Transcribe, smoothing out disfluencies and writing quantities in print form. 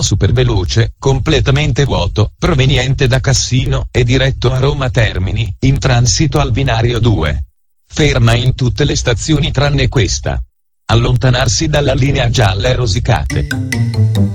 superveloce, completamente vuoto, proveniente da Cassino e diretto a Roma Termini, in transito al binario 2. Ferma in tutte le stazioni tranne questa. Allontanarsi dalla linea gialla e rosicate.